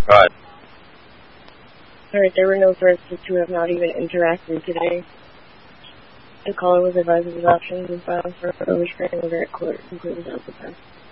Right. Alright, there were no threats to have not even interacted today. The caller was advised of his options and filed for overscreening over at court, including self-defense.